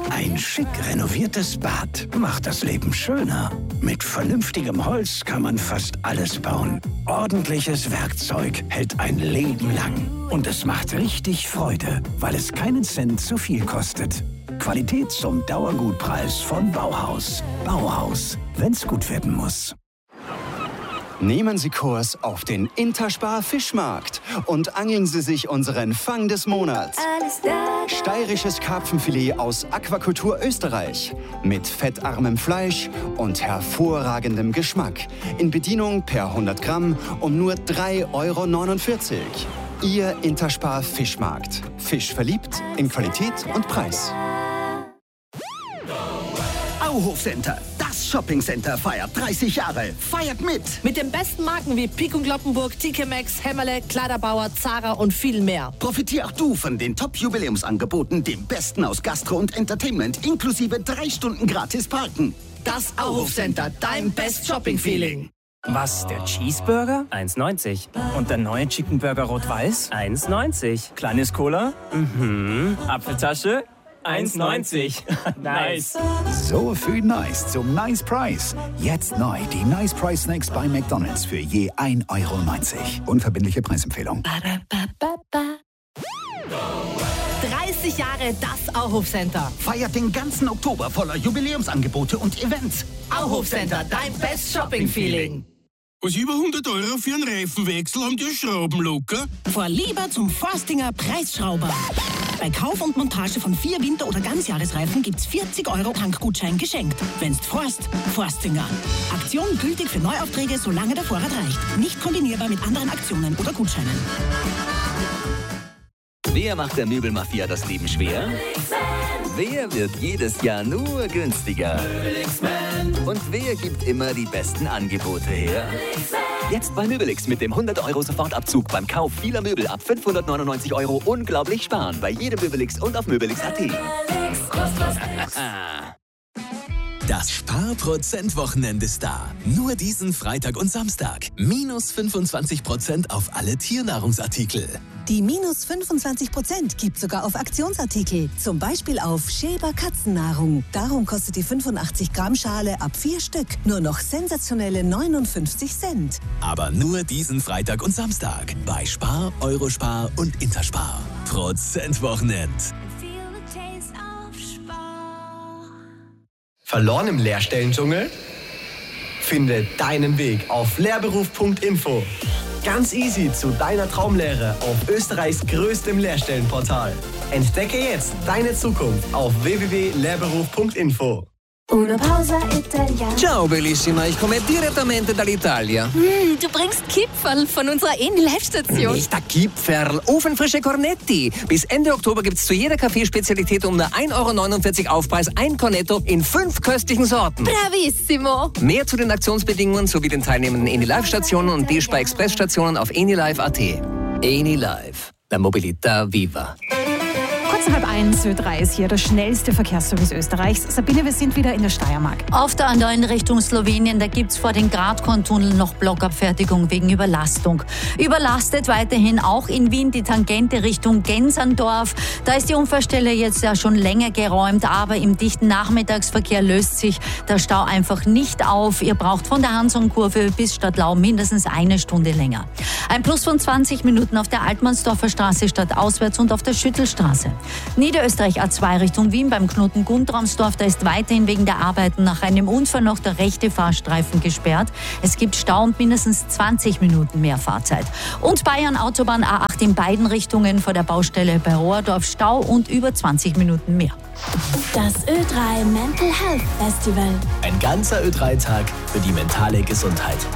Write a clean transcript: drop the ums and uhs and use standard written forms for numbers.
Ein schick renoviertes Bad macht das Leben schöner. Mit vernünftigem Holz kann man fast alles bauen. Ordentliches Werkzeug hält ein Leben lang. Und es macht richtig Freude, weil es keinen Cent zu viel kostet. Qualität zum Dauergutpreis von Bauhaus. Bauhaus, wenn's gut werden muss. Nehmen Sie Kurs auf den Interspar Fischmarkt und angeln Sie sich unseren Fang des Monats. Steirisches Karpfenfilet aus Aquakultur Österreich mit fettarmem Fleisch und hervorragendem Geschmack. In Bedienung per 100 Gramm um nur 3,49 €. Ihr Interspar Fischmarkt. Fisch verliebt in Qualität und Preis. Auhof Center, das Shoppingcenter feiert 30 Jahre. Feiert mit! Mit den besten Marken wie Pik und Kloppenburg, TK Maxx, Hämmerle, Kleiderbauer, Zara und viel mehr. Profitier auch du von den Top-Jubiläumsangeboten, dem Besten aus Gastro und Entertainment, inklusive 3 Stunden gratis Parken. Das Auhof Center, dein Best Shopping-Feeling. Was, der Cheeseburger? 1,90. Und der neue Chicken Burger Rot-Weiß? 1,90. Kleines Cola? Apfeltasche? 1,90. Nice. So viel Nice zum Nice Price. Jetzt neu die Nice Price Snacks bei McDonald's für je 1,90 €. Unverbindliche Preisempfehlung. 30 Jahre das Auhof Center. Feiert den ganzen Oktober voller Jubiläumsangebote und Events. Auhof Center, dein Best Shopping-Feeling. Was über 100 € für einen Reifenwechsel haben die Schrauben locker? Fahr lieber zum Forstinger Preisschrauber. Bei Kauf und Montage von 4 Winter- oder Ganzjahresreifen gibt's 40 € Tankgutschein geschenkt. Wenn's forst, Forstinger. Aktion gültig für Neuaufträge, solange der Vorrat reicht. Nicht kombinierbar mit anderen Aktionen oder Gutscheinen. Wer macht der Möbelmafia das Leben schwer? Wer wird jedes Jahr nur günstiger? Und wer gibt immer die besten Angebote her? Jetzt bei Möbelix mit dem 100 € Sofortabzug beim Kauf vieler Möbel ab 599 € unglaublich sparen bei jedem Möbelix und auf Möbelix.at. Das Sparprozent-Wochenende ist da. Nur diesen Freitag und Samstag. Minus 25% auf alle Tiernahrungsartikel. Die minus 25% gibt sogar auf Aktionsartikel. Zum Beispiel auf Schäber Katzennahrung. Darum kostet die 85 Gramm Schale ab 4 Stück nur noch sensationelle 59 Cent. Aber nur diesen Freitag und Samstag. Bei Spar, Eurospar und Interspar. Prozentwochenend. Verloren im Lehrstellendschungel? Finde deinen Weg auf lehrberuf.info. Ganz easy zu deiner Traumlehre auf Österreichs größtem Lehrstellenportal. Entdecke jetzt deine Zukunft auf www.lehrberuf.info. Una pausa italiana. Ciao bellissima, ich komme direttamente dall'Italia. Du bringst Kipferl von unserer Eni-Live-Station. Nicht der Kipferl, ofenfrische Cornetti. Bis Ende Oktober gibt's zu jeder Kaffeespezialität um nur 1,49 € Aufpreis ein Cornetto in 5 köstlichen Sorten. Bravissimo. Mehr zu den Aktionsbedingungen sowie den teilnehmenden Eni-Live-Stationen und D-Spar-Express-Stationen auf enilive.at. Eni-Live, la mobilità viva. Kurz nach 1:30 Ö3 ist hier der schnellste Verkehrsservice Österreichs. Sabine, wir sind wieder in der Steiermark. Auf der A9 Richtung Slowenien, da gibt es vor den Gradkorntunnel noch Blockabfertigung wegen Überlastung. Überlastet weiterhin auch in Wien die Tangente Richtung Genserndorf. Da ist die Unfallstelle jetzt ja schon länger geräumt, aber im dichten Nachmittagsverkehr löst sich der Stau einfach nicht auf. Ihr braucht von der Hansonkurve bis Stadtlau mindestens 1 Stunde länger. Ein Plus von 20 Minuten auf der Altmannsdorfer Straße stadtauswärts und auf der Schüttelstraße. Niederösterreich A2 Richtung Wien beim Knoten Guntramsdorf, da ist weiterhin wegen der Arbeiten nach einem Unfall noch der rechte Fahrstreifen gesperrt. Es gibt Stau und mindestens 20 Minuten mehr Fahrzeit. Und Bayern Autobahn A8 in beiden Richtungen vor der Baustelle bei Rohrdorf Stau und über 20 Minuten mehr. Das Ö3 Mental Health Festival. Ein ganzer Ö3-Tag für die mentale Gesundheit.